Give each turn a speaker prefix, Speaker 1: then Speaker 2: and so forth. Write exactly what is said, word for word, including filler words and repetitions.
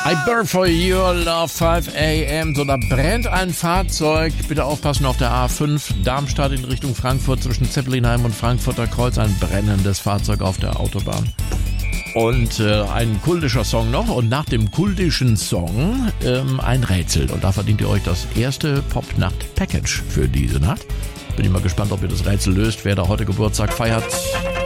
Speaker 1: I burn for your love, five a.m. So, da brennt ein Fahrzeug. Bitte aufpassen auf der A fünf, Darmstadt in Richtung Frankfurt, zwischen Zeppelinheim und Frankfurter Kreuz. Ein brennendes Fahrzeug auf der Autobahn. Und äh, ein kultischer Song noch. Und nach dem kultischen Song ähm, ein Rätsel. Und da verdient ihr euch das erste Pop-Nacht-Package für diese Nacht. Bin ich mal gespannt, ob ihr das Rätsel löst, wer da heute Geburtstag feiert.